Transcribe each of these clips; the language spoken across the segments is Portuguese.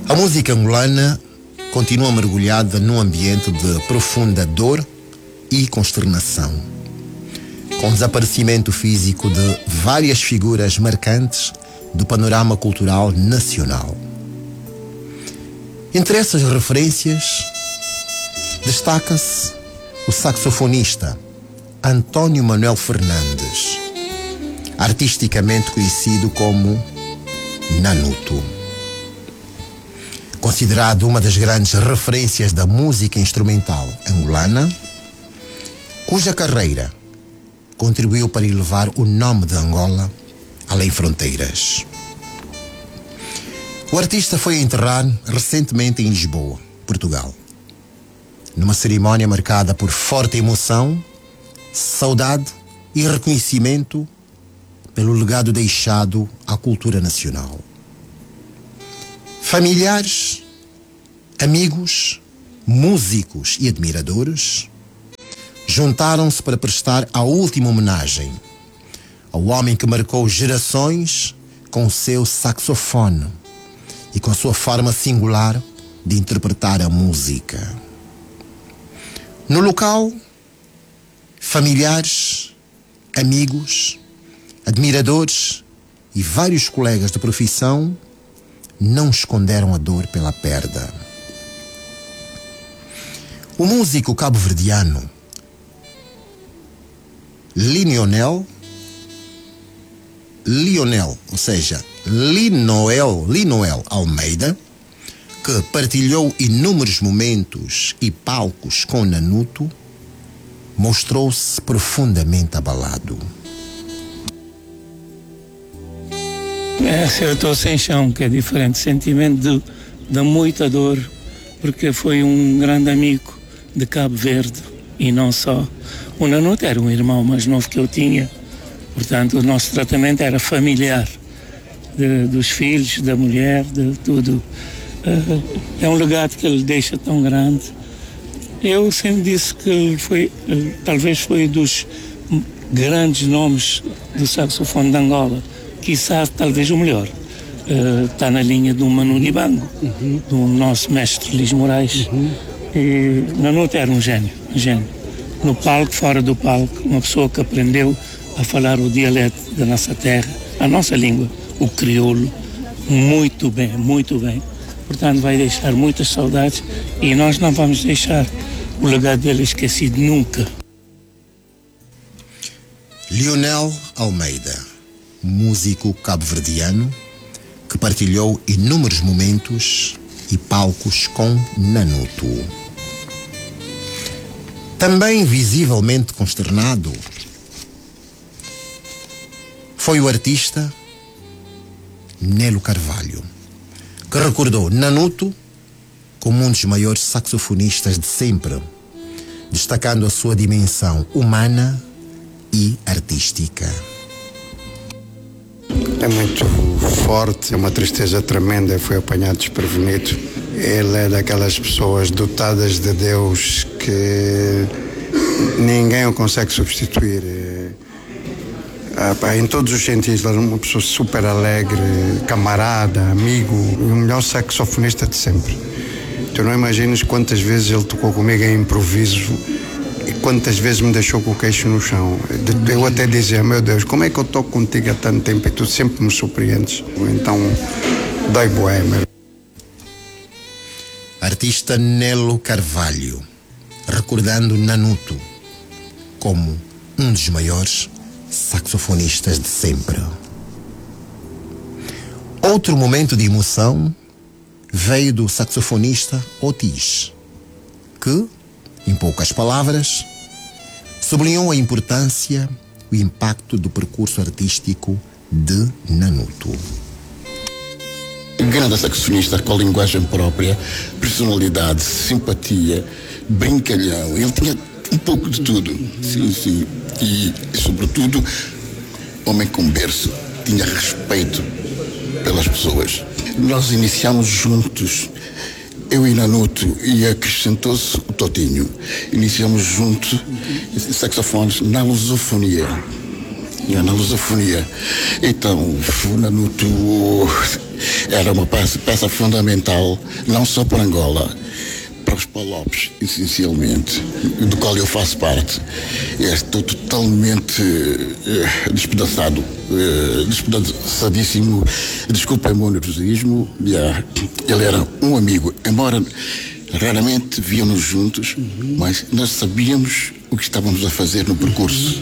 A música angolana continua mergulhada num ambiente de profunda dor e consternação, com o desaparecimento físico de várias figuras marcantes do panorama cultural nacional. Entre essas referências, destaca-se o saxofonista Antônio Manuel Fernandes, artisticamente conhecido como Nanuto. Considerado uma das grandes referências da música instrumental angolana, cuja carreira contribuiu para elevar o nome de Angola além fronteiras. O artista foi enterrado recentemente em Lisboa, Portugal, numa cerimónia marcada por forte emoção, saudade e reconhecimento pelo legado deixado à cultura nacional. Familiares, amigos, músicos e admiradores juntaram-se para prestar a última homenagem ao homem que marcou gerações com o seu saxofone e com a sua forma singular de interpretar a música. No local, familiares, amigos, admiradores e vários colegas de profissão não esconderam a dor pela perda. O músico cabo-verdiano Linoel, Linoel Almeida, que partilhou inúmeros momentos e palcos com Nanuto, mostrou-se profundamente abalado. Eu estou sem chão, que é diferente, sentimento de muita dor, porque foi um grande amigo de Cabo Verde e não só. O Nanuto era um irmão mais novo que eu tinha, portanto o nosso tratamento era familiar, dos filhos, da mulher, de tudo. É um legado que ele deixa tão grande. Eu sempre disse que ele foi, talvez foi dos grandes nomes do saxofone de Angola, quiçá talvez o melhor. Está na linha do Manu Dibango, do nosso mestre Luís Moraes. E Nanuto era um gênio. No palco, fora do palco, uma pessoa que aprendeu a falar o dialeto da nossa terra, a nossa língua, o crioulo, muito bem, muito bem. Portanto, vai deixar muitas saudades e nós não vamos deixar o legado dele esquecido nunca. Linoel Almeida, músico cabo-verdiano que partilhou inúmeros momentos e palcos com Nanuto. Também visivelmente consternado foi o artista Nelo Carvalho, que recordou Nanuto como um dos maiores saxofonistas de sempre, destacando a sua dimensão humana e artística. É muito forte, é uma tristeza tremenda, foi apanhado desprevenido. Ele é daquelas pessoas dotadas de Deus que ninguém o consegue substituir. Em todos os sentidos, ele é uma pessoa super alegre, camarada, amigo, e o melhor saxofonista de sempre. Tu não imaginas quantas vezes ele tocou comigo em improviso e quantas vezes me deixou com o queixo no chão. Eu até dizia, meu Deus, como é que eu toco contigo há tanto tempo e tu sempre me surpreendes? Então, dói bué, meu. Artista Nelo Carvalho, recordando Nanuto como um dos maiores saxofonistas de sempre. Outro momento de emoção veio do saxofonista Otis, que, em poucas palavras, sublinhou a importância e o impacto do percurso artístico de Nanuto. Grande saxofonista com a linguagem própria, personalidade, simpatia, brincalhão. Ele tinha um pouco de tudo. Sim. E, sobretudo, homem com berço. Tinha respeito pelas pessoas. Nós iniciámos juntos, eu e Nanuto, e acrescentou-se o Totinho. Iniciamos juntos saxofones na lusofonia. na lusofonia. Então, o Nanuto era uma peça fundamental, não só para Angola, para os Palopes, essencialmente, do qual eu faço parte. Estou totalmente despedaçadíssimo. Desculpem-me o nervosismo. Ele era um amigo, embora raramente víamos juntos, mas nós sabíamos o que estávamos a fazer no percurso.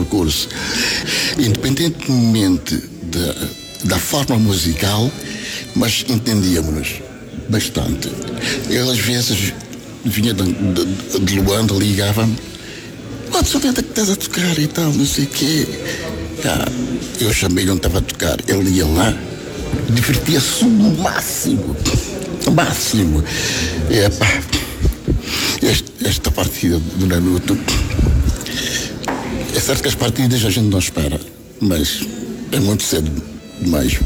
Independentemente da forma musical, mas entendíamos-nos bastante. Ele às vezes vinha de Luanda, ligava-me: "Só onde é que estás a tocar e tal, não sei o quê." Eu chamei-lhe onde estava a tocar. Ele ia lá, divertia-se o máximo. Esta partida do Nanuto, é certo que as partidas a gente não espera, mas é muito cedo demais.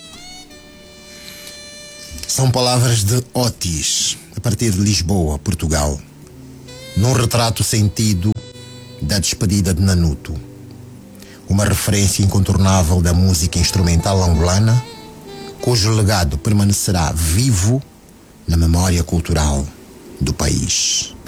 São palavras de Otis, a partir de Lisboa, Portugal, num retrato sentido da despedida de Nanuto, uma referência incontornável da música instrumental angolana, cujo legado permanecerá vivo na memória cultural do país.